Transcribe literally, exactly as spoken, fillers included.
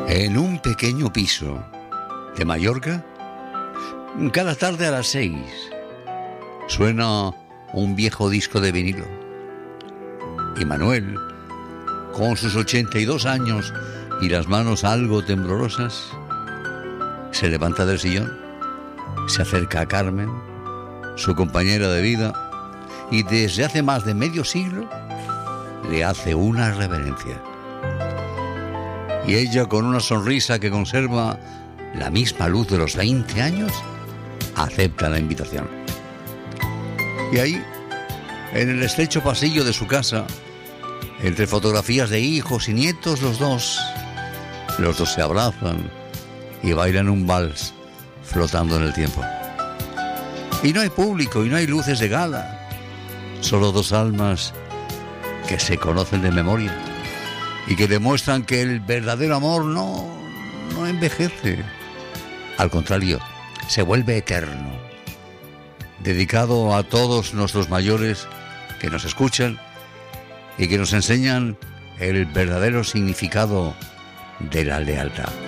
En un pequeño piso de Mallorca, cada tarde a las seis, suena un viejo disco de vinilo. Y Manuel, con sus ochenta y dos años y las manos algo temblorosas, se levanta del sillón, se acerca a Carmen, su compañera de vida, y desde hace más de medio siglo le hace una reverencia. Y ella, con una sonrisa que conserva la misma luz de los veinte años, acepta la invitación. Y ahí, en el estrecho pasillo de su casa, entre fotografías de hijos y nietos, los dos, los dos se abrazan y bailan un vals flotando en el tiempo. Y no hay público y no hay luces de gala, solo dos almas que se conocen de memoria y que demuestran que el verdadero amor no, no envejece. Al contrario, se vuelve eterno. Dedicado a todos nuestros mayores que nos escuchan y que nos enseñan el verdadero significado de la lealtad.